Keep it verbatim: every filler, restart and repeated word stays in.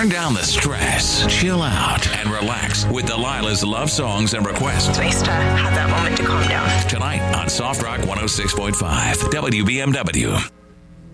Turn down the stress, chill out, and relax with Delilah's love songs and requests. It's nice to have that moment to calm down. Tonight on Soft Rock one oh six point five W B M W.